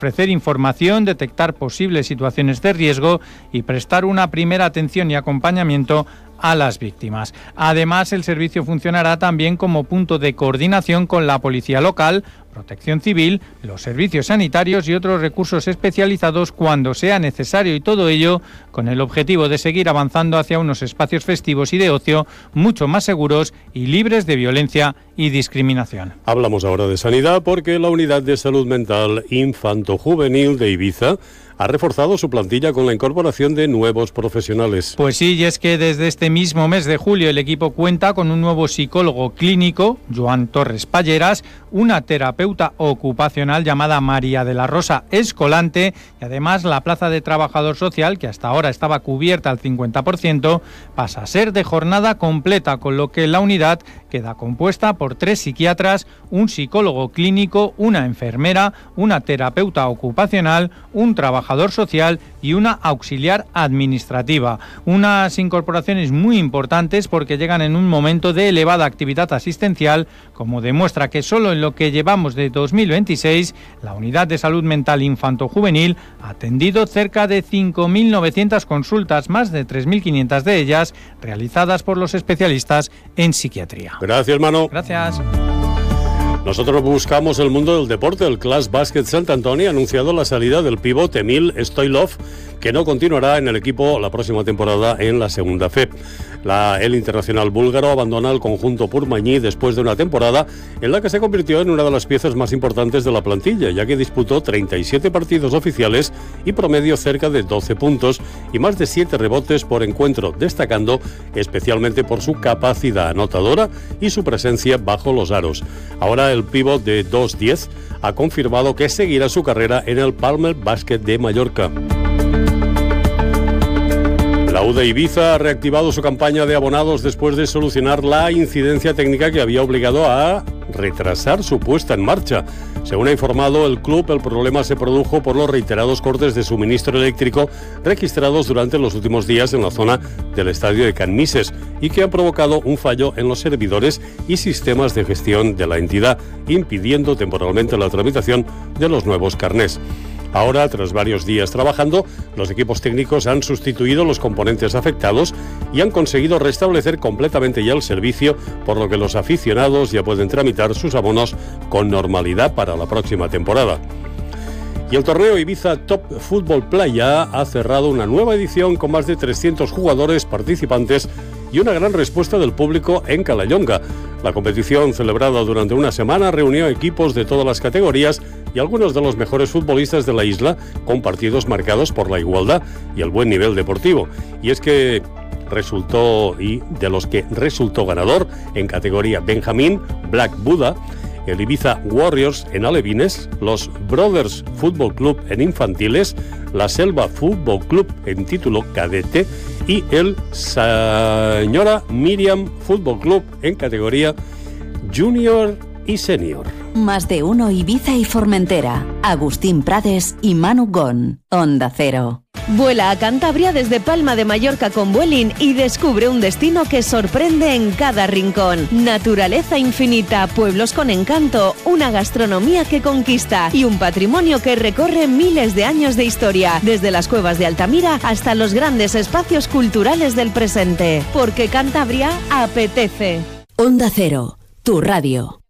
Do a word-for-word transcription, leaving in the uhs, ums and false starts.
ofrecer información, detectar posibles situaciones de riesgo y prestar una primera atención y acompañamiento a las víctimas. Además, el servicio funcionará también como punto de coordinación con la policía local, Protección Civil, los servicios sanitarios y otros recursos especializados cuando sea necesario, y todo ello con el objetivo de seguir avanzando hacia unos espacios festivos y de ocio mucho más seguros y libres de violencia y discriminación. Hablamos ahora de sanidad porque la Unidad de Salud Mental Infanto-Juvenil de Ibiza ha reforzado su plantilla con la incorporación de nuevos profesionales. Pues sí, y es que desde este mismo mes de julio el equipo cuenta con un nuevo psicólogo clínico, Joan Torres Palleras, una terapeuta ocupacional llamada María de la Rosa Escolante, y además la plaza de trabajador social, que hasta ahora estaba cubierta al cincuenta por ciento, pasa a ser de jornada completa, con lo que la unidad queda compuesta por tres psiquiatras, un psicólogo clínico, una enfermera, una terapeuta ocupacional, un trabajador social y una auxiliar administrativa. Unas incorporaciones muy importantes porque llegan en un momento de elevada actividad asistencial, como demuestra que solo en lo que llevamos de dos mil veintiséis, la Unidad de Salud Mental Infanto-Juvenil ha atendido cerca de cinco mil novecientas consultas, más de tres mil quinientas de ellas realizadas por los especialistas en psiquiatría. Gracias, hermano. Gracias. Nosotros buscamos el mundo del deporte. El Clash Basket Sant Antoni ha anunciado la salida del pívot Emil Stoilov, que no continuará en el equipo la próxima temporada en la segunda F E P. La, el internacional búlgaro abandona el conjunto purmañí después de una temporada en la que se convirtió en una de las piezas más importantes de la plantilla, ya que disputó treinta y siete partidos oficiales y promedio cerca de doce puntos y más de siete rebotes por encuentro, destacando especialmente por su capacidad anotadora y su presencia bajo los aros. Ahora el pívot de dos diez ha confirmado que seguirá su carrera en el Palmer Basket de Mallorca. La U de Ibiza ha reactivado su campaña de abonados después de solucionar la incidencia técnica que había obligado a retrasar su puesta en marcha. Según ha informado el club, el problema se produjo por los reiterados cortes de suministro eléctrico registrados durante los últimos días en la zona del estadio de Can Misses y que han provocado un fallo en los servidores y sistemas de gestión de la entidad, impidiendo temporalmente la tramitación de los nuevos carnés. Ahora, tras varios días trabajando, los equipos técnicos han sustituido los componentes afectados y han conseguido restablecer completamente ya el servicio, por lo que los aficionados ya pueden tramitar sus abonos con normalidad para la próxima temporada. Y el torneo Ibiza Top Fútbol Playa ha cerrado una nueva edición con más de trescientos jugadores participantes y una gran respuesta del público en Calallonga. La competición, celebrada durante una semana, reunió equipos de todas las categorías y algunos de los mejores futbolistas de la isla, con partidos marcados por la igualdad y el buen nivel deportivo. Y es que resultó, y de los que resultó ganador en categoría Benjamín, Black Buddha, el Ibiza Warriors en alevines, los Brothers Fútbol Club en infantiles, la Selva Fútbol Club en título cadete y el Señora Miriam Fútbol Club en categoría junior y senior. Más de uno Ibiza y Formentera. Agustín Prades y Manu Gon. Onda Cero. Vuela a Cantabria desde Palma de Mallorca con Vueling y descubre un destino que sorprende en cada rincón. Naturaleza infinita, pueblos con encanto, una gastronomía que conquista y un patrimonio que recorre miles de años de historia, desde las cuevas de Altamira hasta los grandes espacios culturales del presente. Porque Cantabria apetece. Onda Cero, tu radio.